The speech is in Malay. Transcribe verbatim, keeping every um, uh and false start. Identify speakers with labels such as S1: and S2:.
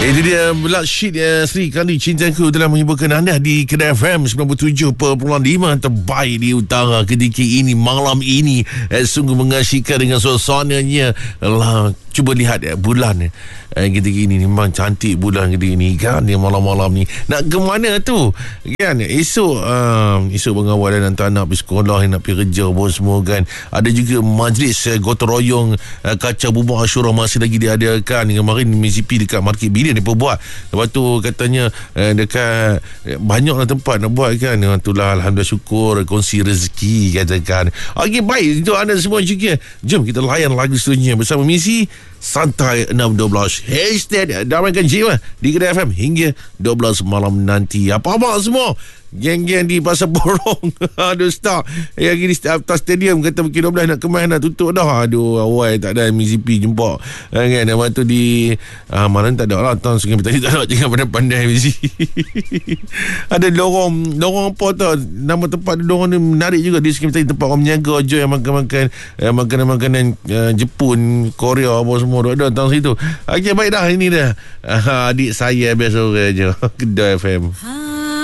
S1: Ini dia Black Sheep ya, Sri Kandi Cintaku telah menghiburkan anda di Kedah F M sembilan puluh tujuh perpuluhan lima terbaik di utara ketika ini, malam ini. Eh, sungguh mengasyikkan dengan suasananya. Allah, cuba lihat ya, bulan eh, ketika ini memang cantik bulan ketika ini kan, dia malam-malam ni. Nak ke mana tu? Kan esok uh, esok pengawal dan hantar anak pergi sekolah, nak pergi kerja pun semua kan. Ada juga majlis uh, gotong royong uh, kaca bubur Ashura masih lagi diadakan. Kemarin Mississippi dekat Market Billion dia pun buat. Lepas tu katanya eh, dekat eh, banyaklah tempat nak buat kan. Itulah, alhamdulillah, syukur kongsi rezeki katakan. Okey, baik untuk anda semua juga. Jom kita layan lagu seterusnya bersama misi Santai enam dua belas Hashtag damaikan jiwa di Kedah F M hingga dua belas malam nanti. Apa-apa semua geng-geng di Pasar Borong aduh start yang gini atas stadium kata pukul dua belas nak kemas nak tutup dah. Aduh awal tak ada M C P jumpa kan. Lepas tu di uh, mana tak ada lah tahun Sungai tadi tak ada, jangan pandai-pandai M C ada lorong lorong apa tau, nama tempat lorong ni menarik juga di Sungai tadi, tempat orang menyaga je yang makan-makan uh, makanan-makanan uh, Jepun, Korea apa semua ada tahun situ. Okey, baik dah, ini dah uh, adik saya biasa orang je Kedah F M.